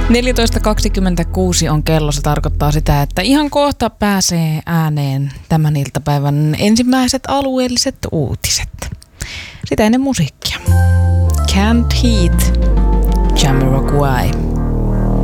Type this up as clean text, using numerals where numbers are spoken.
14.26 on kello. Se tarkoittaa sitä, että ihan kohta pääsee ääneen tämän iltapäivän ensimmäiset alueelliset uutiset. Sitä ennen musiikkia. Can't Heat, Jamiroquai.